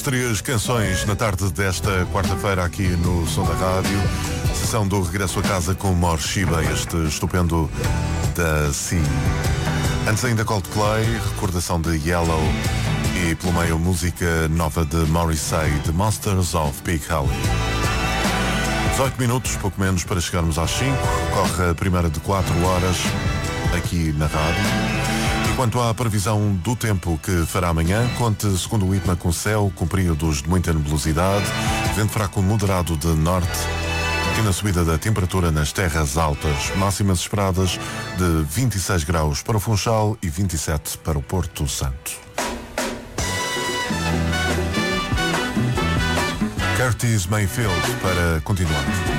três canções na tarde desta quarta-feira aqui no Som da Rádio. Sessão do regresso a casa com Morshiba, este estupendo da Sea. Antes ainda Coldplay, recordação de Yellow e pelo meio música nova de Morrissey, The Monsters of Big Alley. 18 minutos, pouco menos para chegarmos às 5. Corre a primeira de 4 horas aqui na rádio. Quanto à previsão do tempo que fará amanhã, conte segundo o IPMA com céu com períodos de muita nebulosidade, vento fraco moderado de norte, pequena subida da temperatura nas terras altas, máximas esperadas de 26 graus para o Funchal e 27 para o Porto Santo. Curtis Mayfield para continuar.